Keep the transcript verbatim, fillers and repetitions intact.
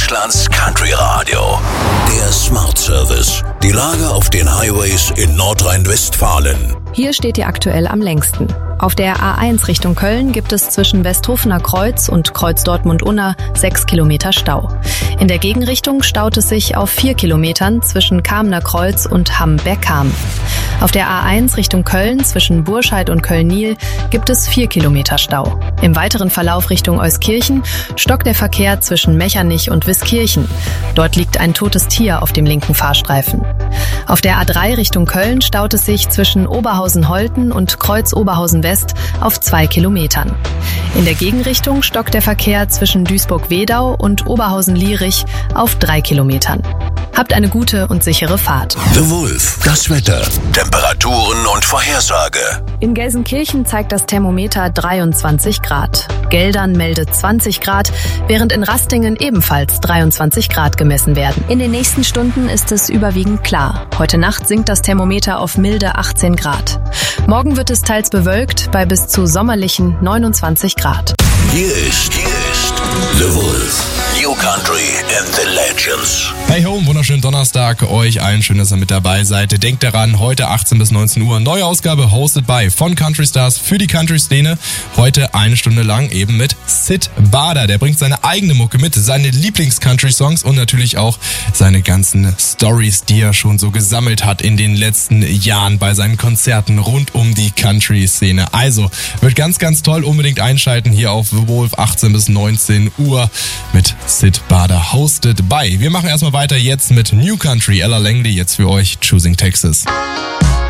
Deutschlands Country Radio. Der Smart Service. Die Lage auf den Highways in Nordrhein-Westfalen. Hier steht ihr aktuell am längsten. Auf der A eins Richtung Köln gibt es zwischen Westhofener Kreuz und Kreuz Dortmund-Unna sechs Kilometer Stau. In der Gegenrichtung staut es sich auf vier Kilometern zwischen Kamener Kreuz und Hamm-Bergkam. Auf der A eins Richtung Köln zwischen Burscheid und Köln-Niel gibt es vier Kilometer Stau. Im weiteren Verlauf Richtung Euskirchen stockt der Verkehr zwischen Mechernich und Wiskirchen. Dort liegt ein totes Tier auf dem linken Fahrstreifen. Auf der A drei Richtung Köln staut es sich zwischen Oberhausen-Holten und Kreuz Oberhausen-West auf zwei Kilometern. In der Gegenrichtung stockt der Verkehr zwischen Duisburg-Wedau und Oberhausen-Lierich auf drei Kilometern. Habt eine gute und sichere Fahrt. The Wolf, das Wetter, Temperaturen und Vorhersage. In Gelsenkirchen zeigt das Thermometer dreiundzwanzig Grad. Geldern meldet zwanzig Grad, während in Rastingen ebenfalls dreiundzwanzig Grad gemessen werden. In den nächsten Stunden ist es überwiegend klar. Heute Nacht sinkt das Thermometer auf milde achtzehn Grad. Morgen wird es teils bewölkt bei bis zu sommerlichen neunundzwanzig Grad. Hier ist, hier ist The Wolf. New Country and the Legends. Hey ho, wunderschönen Donnerstag euch allen. Schön, dass ihr mit dabei seid. Denkt daran, heute achtzehn bis neunzehn Uhr, neue Ausgabe hosted by von Country Stars für die Country-Szene. Heute eine Stunde lang eben mit Sid Barder. Der bringt seine eigene Mucke mit, seine Lieblings-Country-Songs und natürlich auch seine ganzen Stories, die er schon so gesammelt hat in den letzten Jahren bei seinen Konzerten rund um die Country-Szene. Also, wird ganz, ganz toll. Unbedingt einschalten hier auf The Wolf, achtzehn bis neunzehn Uhr mit Sid Barder hosted by. Wir machen erstmal weiter jetzt mit New Country. Ella Langley jetzt für euch, Choosing Texas.